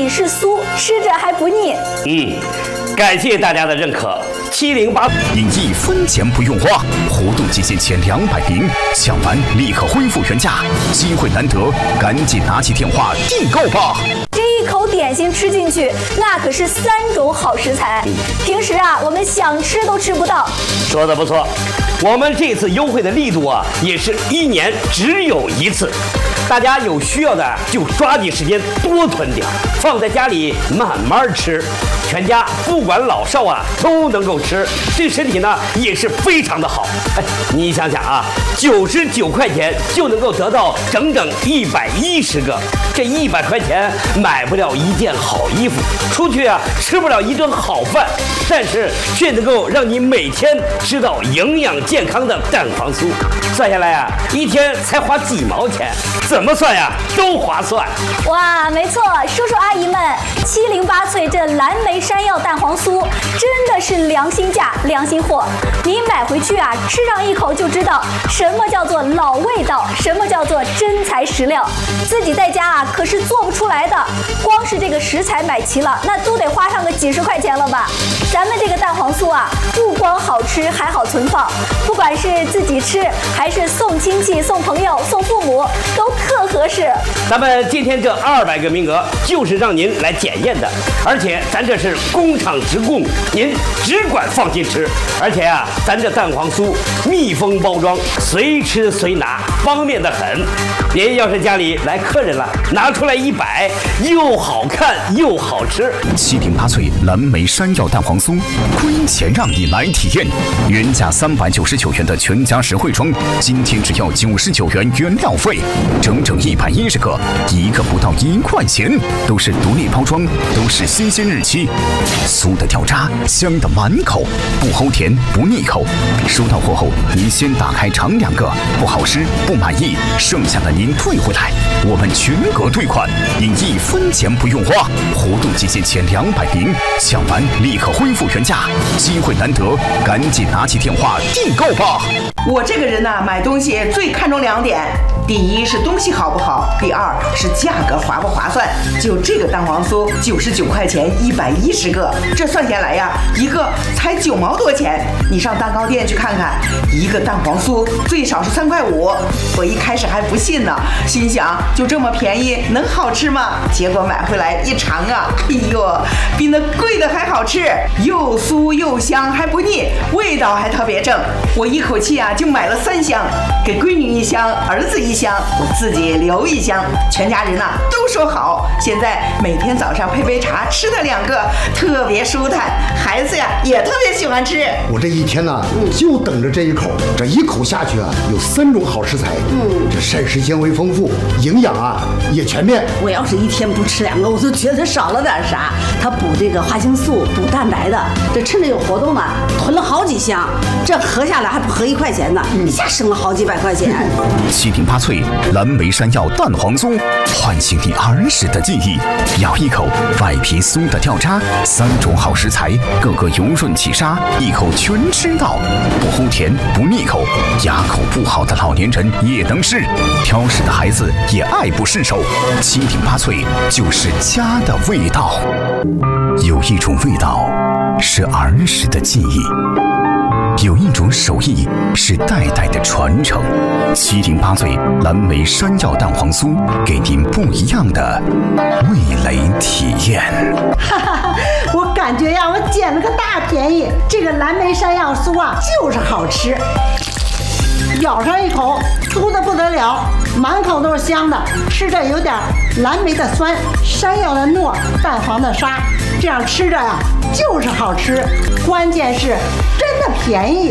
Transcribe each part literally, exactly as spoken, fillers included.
仅是酥，吃着还不腻。 嗯，感谢大家的认可。七零八您一分钱不用花，活动期限前两百瓶，抢完立刻恢复原价，机会难得，赶紧拿起电话订购吧！ 这一口点心吃进去，那可是三种好食材，平时啊我们想吃都吃不到。 说的不错，我们这次优惠的力度啊，也是一年只有一次。大家有需要的就抓紧时间多囤点，放在家里慢慢吃，全家不管老少啊都能够吃，对身体呢也是非常的好。哎，你想想啊，九十九块钱就能够得到整整一百一十个，这一百块钱买不了一件好衣服，出去啊吃不了一顿好饭，但是却能够让你每天吃到营养健康的蛋黄酥。算下来啊，一天才花几毛钱。怎么算呀，都划算！ 哇，没错，叔叔阿姨们，七零八脆这蓝莓山药蛋黄酥真的是良心价、良心货。你买回去啊，吃上一口就知道什么叫做老味道，什么叫做真材实料。自己在家啊，可是做不出来的。光是这个食材买齐了，那都得花上个几十块钱了吧？咱们这个蛋黄酥啊，不光好吃，还好存放。不管是自己吃，还是送亲戚、送朋友、送父母，都特合适。 咱们今天这二百个名额就是让您来检验的，而且咱这是工厂直供，您只管放心吃。而且啊，咱这蛋黄酥密封包装，随吃随拿，方便的很。您要是家里来客人了，拿出来一摆，又好看又好吃。 七零八脆蓝莓山药蛋黄酥，亏钱让你来体验。原价三百九十九元的全家实惠装，今天只要九十九元原料费，整整一百一十个，一个不到一块钱，都是独立包装，都是新鲜日期。酥的掉渣，香的满口，不齁甜不腻口。收到货后，您先打开尝两个，不好吃不满意，剩下的您退回来，我们全额退款，您一分钱不用花。活动期限前两百瓶，抢完立刻恢复原价，机会难得，赶紧拿起电话订购吧。 我这个人呢、啊，买东西最看重两点，第一是东西好不好，第二是价格划不划算。就这个蛋黄酥，九十九块钱一百一十个，这算下来呀，一个才九毛多钱。你上蛋糕店去看看，一个蛋黄酥最少是三块五。我一开始还不信呢，心想就这么便宜，能好吃吗？结果买回来一尝啊，哎呦，比那贵的还好吃，又酥又香还不腻，味道还特别正。我一口气啊就买了三箱，给闺女一箱，儿子一箱，我自己留一箱，全家人呐、啊、都说好。现在每天早上配杯茶，吃的两个特别舒坦，孩子呀也特别喜欢吃。 我这一天呢、啊、就等着这一口，这一口下去啊，有三种好食材，嗯，这膳食纤维丰富，营养啊也全面。 我要是一天不吃两个，我就觉得少了点啥。它补这个花青素，补蛋白的。这趁着有活动呢，囤了好几箱，这合下来还不合一块钱呢，一下省了好几百块钱。 七零八脆蓝莓山药蛋黄酥，唤醒你儿时的记忆。咬一口，外皮酥的掉渣，三种好食材，个个油润起沙，一口全吃到，不齁甜不腻口，牙口不好的老年人也能吃，挑食的孩子也爱不释手。七零八脆就是家的味道。有一种味道是儿时的记忆，有一种手艺是代代的传承。七零八脆蓝莓山药蛋黄酥，给您不一样的味蕾体验。 哈哈，我感觉呀，我捡了个大便宜。这个蓝莓山药酥啊，就是好吃。咬上一口，酥的不得了，满口都是香的，吃着有点蓝莓的酸，山药的糯，蛋黄的沙，这样吃着呀就是好吃，关键是真的便宜。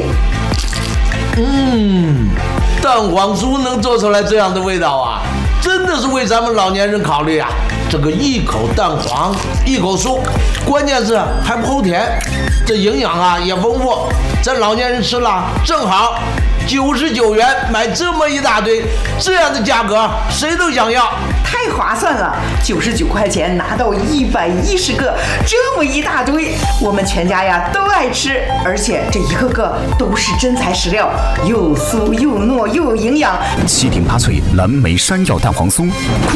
嗯，蛋黄酥能做出来这样的味道啊，真的是为咱们老年人考虑啊。这个一口蛋黄，一口酥，关键是还不齁甜，这营养啊也丰富，咱老年人吃了正好。九十九元买这么一大堆，这样的价格谁都想要， 太划算了！九十九块钱拿到一百一十个，这么一大堆，我们全家呀都爱吃，而且这一个个都是真材实料，又酥又糯又有营养。 七零八脆蓝莓山药蛋黄酥。